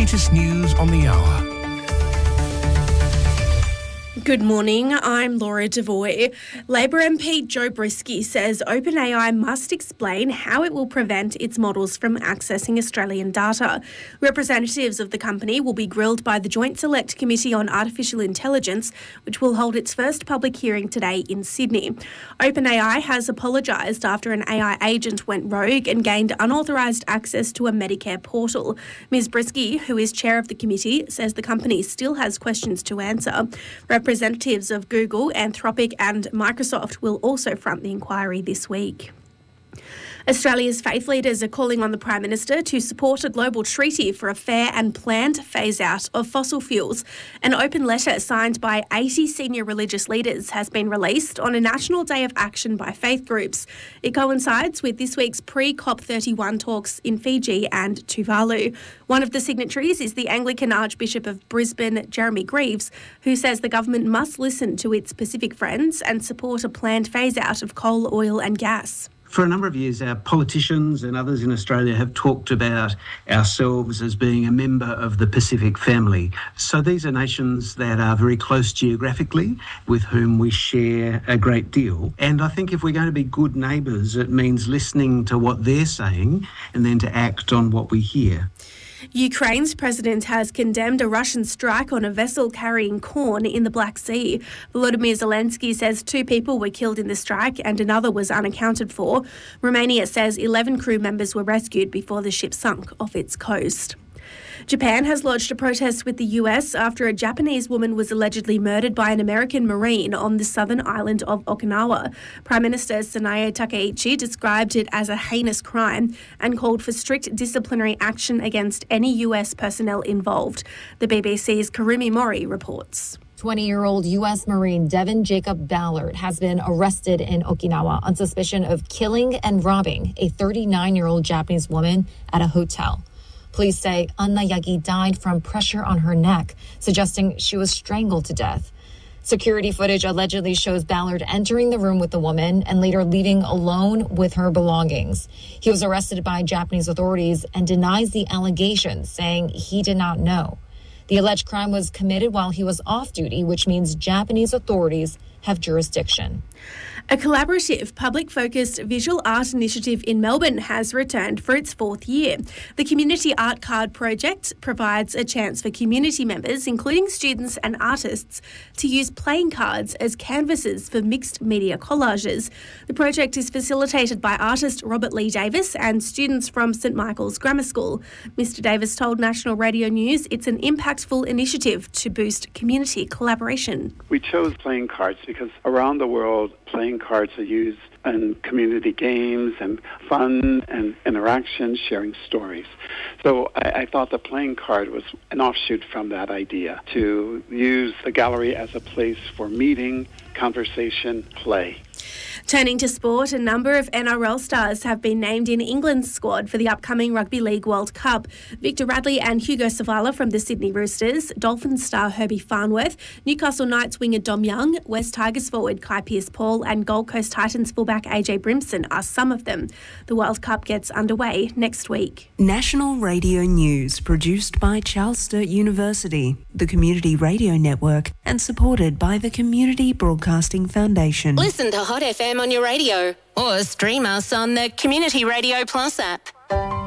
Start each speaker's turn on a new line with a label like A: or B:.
A: latest news on the hour.
B: Good morning, I'm Laura Devoy. Labor MP Joe Brisky says OpenAI must explain how it will prevent its models from accessing Australian data. Representatives of the company will be grilled by the Joint Select Committee on Artificial Intelligence, which will hold its first public hearing today in Sydney. OpenAI has apologised after an AI agent went rogue and gained unauthorised access to a Medicare portal. Ms Brisky, who is chair of the committee, says the company still has questions to answer. Representatives of Google, Anthropic and Microsoft will also front the inquiry this week. Australia's faith leaders are calling on the Prime Minister to support a global treaty for a fair and planned phase-out of fossil fuels. An open letter signed by 80 senior religious leaders has been released on a national day of action by faith groups. It coincides with this week's pre-COP31 talks in Fiji and Tuvalu. One of the signatories is the Anglican Archbishop of Brisbane, Jeremy Greaves, who says the government must listen to its Pacific friends and support a planned phase-out of coal, oil and gas.
C: For a number of years, our politicians and others in Australia have talked about ourselves as being a member of the Pacific family. So these are nations that are very close geographically, with whom we share a great deal. And I think if we're going to be good neighbours, it means listening to what they're saying and then to act on what we hear.
B: Ukraine's president has condemned a Russian strike on a vessel carrying corn in the Black Sea. Volodymyr Zelensky says 2 people were killed in the strike and another was unaccounted for. Romania says 11 crew members were rescued before the ship sunk off its coast. Japan has lodged a protest with the US after a Japanese woman was allegedly murdered by an American Marine on the southern island of Okinawa. Prime Minister Sanae Takaichi described it as a heinous crime and called for strict disciplinary action against any US personnel involved. The BBC's Karumi Mori reports.
D: 20-year-old U.S. Marine Devin Jacob Ballard has been arrested in Okinawa on suspicion of killing and robbing a 39-year-old Japanese woman at a hotel. Police say Anna Yagi died from pressure on her neck, suggesting she was strangled to death. Security footage allegedly shows Ballard entering the room with the woman and later leaving alone with her belongings. He was arrested by Japanese authorities and denies the allegations, saying he did not know. The alleged crime was committed while he was off duty, which means Japanese authorities have jurisdiction.
B: A collaborative, public-focused visual art initiative in Melbourne has returned for its 4th year. The Community Art Card project provides a chance for community members, including students and artists, to use playing cards as canvases for mixed media collages. The project is facilitated by artist Robert Lee Davis and students from St Michael's Grammar School. Mr Davis told National Radio News it's an impactful initiative to boost community collaboration.
E: We chose playing cards because around the world, playing cards are used in community games and fun and interaction, sharing stories. So I thought the playing card was an offshoot from that idea, to use the gallery as a place for meeting, conversation, play.
B: Turning to sport, a number of NRL stars have been named in England's squad for the upcoming Rugby League World Cup. Victor Radley and Hugo Savala from the Sydney Roosters, Dolphins star Herbie Farnworth, Newcastle Knights winger Dom Young, West Tigers forward Kai Pearce-Paul and Gold Coast Titans fullback AJ Brimson are some of them. The World Cup gets underway next week.
F: National Radio News, produced by Charles Sturt University, the Community Radio Network, and supported by the Community Broadcasting Foundation.
G: Listen to Hot FM on your radio or stream us on the Community Radio Plus app.